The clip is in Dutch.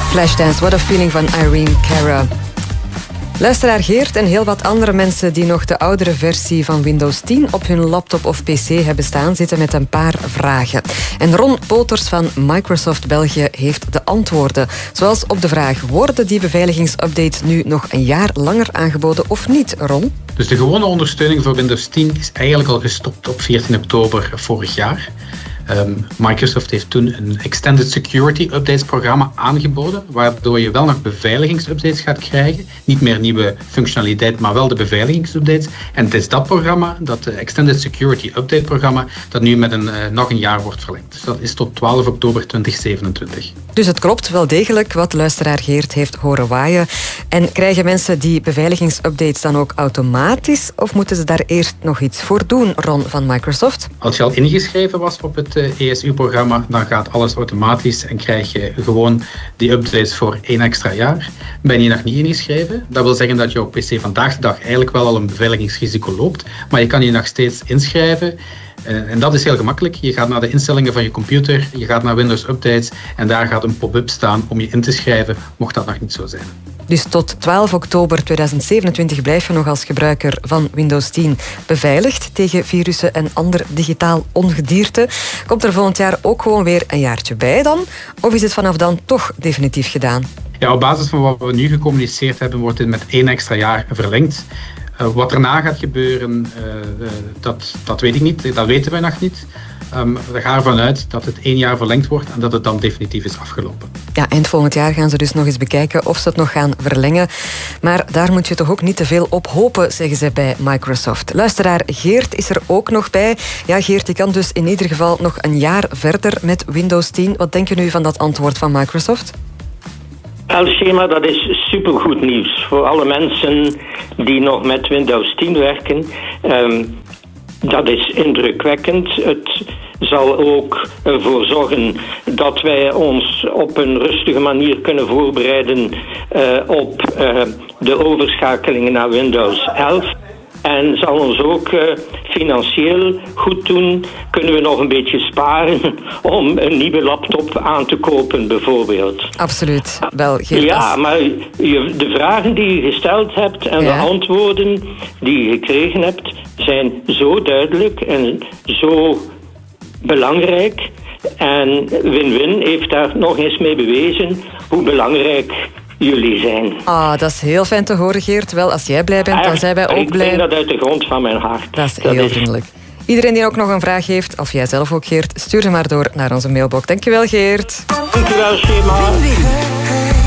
Flashdance, What a Feeling van Irene Cara. Luisteraar Geert en heel wat andere mensen die nog de oudere versie van Windows 10 op hun laptop of pc hebben staan, zitten met een paar vragen. En Ron Poters van Microsoft België heeft de antwoorden. Zoals op de vraag, worden die beveiligingsupdates nu nog een jaar langer aangeboden of niet, Ron? Dus de gewone ondersteuning voor Windows 10 is eigenlijk al gestopt op 14 oktober vorig jaar. Microsoft heeft toen een Extended Security Updates programma aangeboden, waardoor je wel nog beveiligingsupdates gaat krijgen. Niet meer nieuwe functionaliteit, maar wel de beveiligingsupdates. En het is dat programma, dat Extended Security Update programma, dat nu met nog een jaar wordt verlengd. Dus dat is tot 12 oktober 2027. Dus het klopt wel degelijk wat luisteraar Geert heeft horen waaien. En krijgen mensen die beveiligingsupdates dan ook automatisch? Of moeten ze daar eerst nog iets voor doen, Ron van Microsoft? Als je al ingeschreven was op het ESU-programma, dan gaat alles automatisch en krijg je gewoon die updates voor 1 extra jaar. Ben je nog niet ingeschreven? Dat wil zeggen dat jouw PC vandaag de dag eigenlijk wel al een beveiligingsrisico loopt, maar je kan je nog steeds inschrijven. En dat is heel gemakkelijk. Je gaat naar de instellingen van je computer, je gaat naar Windows Updates en daar gaat een pop-up staan om je in te schrijven, mocht dat nog niet zo zijn. Dus tot 12 oktober 2027 blijf je nog als gebruiker van Windows 10 beveiligd tegen virussen en ander digitaal ongedierte. Komt er volgend jaar ook gewoon weer een jaartje bij dan? Of is het vanaf dan toch definitief gedaan? Ja, op basis van wat we nu gecommuniceerd hebben, wordt dit met 1 extra jaar verlengd. Wat erna gaat gebeuren, dat weet ik niet. Dat weten we nog niet. We gaan ervan uit dat het 1 jaar verlengd wordt en dat het dan definitief is afgelopen. Ja, eind volgend jaar gaan ze dus nog eens bekijken of ze het nog gaan verlengen. Maar daar moet je toch ook niet te veel op hopen, zeggen ze bij Microsoft. Luisteraar Geert is er ook nog bij. Ja, Geert, je kan dus in ieder geval nog een jaar verder met Windows 10. Wat denk je nu van dat antwoord van Microsoft? Schema, dat is supergoed nieuws voor alle mensen die nog met Windows 10 werken. Dat is indrukwekkend. Het zal ook ervoor zorgen dat wij ons op een rustige manier kunnen voorbereiden op de overschakelingen naar Windows 11. En zal ons ook financieel goed doen. Kunnen we nog een beetje sparen om een nieuwe laptop aan te kopen, bijvoorbeeld. Absoluut. Wel, ja, maar de vragen die je gesteld hebt en de antwoorden die je gekregen hebt, zijn zo duidelijk en zo belangrijk. En Win-Win heeft daar nog eens mee bewezen hoe belangrijk jullie zijn. Ah, dat is heel fijn te horen, Geert. Wel, als jij blij bent, dan zijn wij ook blij. Ik denk dat uit de grond van mijn hart. Dat is heel vriendelijk. Iedereen die ook nog een vraag heeft, of jij zelf ook, Geert, stuur ze maar door naar onze mailbox. Dankjewel, Geert. Dankjewel, Schema.